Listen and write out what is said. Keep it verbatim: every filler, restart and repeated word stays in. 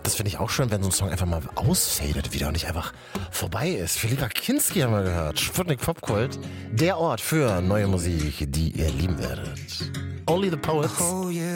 Das finde ich auch schön, wenn so ein Song einfach mal ausfadet wieder und nicht einfach vorbei ist. Philippa Kinski haben wir gehört. Sputnik Popkult. Der Ort für neue Musik, die ihr lieben werdet. Only the Poets. Oh yeah.